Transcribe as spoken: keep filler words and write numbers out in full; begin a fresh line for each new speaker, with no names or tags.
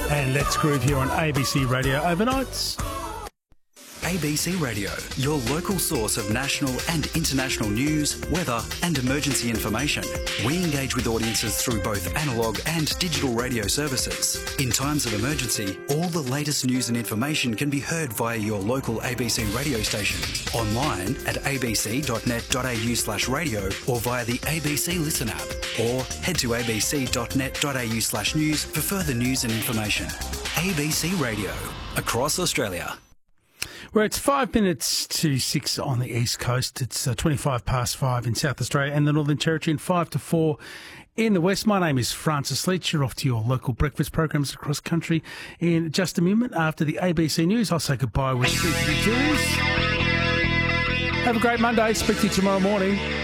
And Let's Groove here on A B C Radio Overnights.
A B C Radio, your local source of national and international news, weather and emergency information. We engage with audiences through both analogue and digital radio services. In times of emergency, all the latest news and information can be heard via your local A B C radio station, online at abc.net.au slash radio or via the A B C Listen app, or head to abc.net.au slash news for further news and information. A B C Radio, across Australia.
Well, it's five minutes to six on the East Coast. It's uh, twenty-five past five in South Australia and the Northern Territory, and five to four in the West. My name is Francis Leach. You're off to your local breakfast programs across country in just a minute. After the A B C News, I'll say goodbye with Speak to the Juries. Have a great Monday. Speak to you tomorrow morning.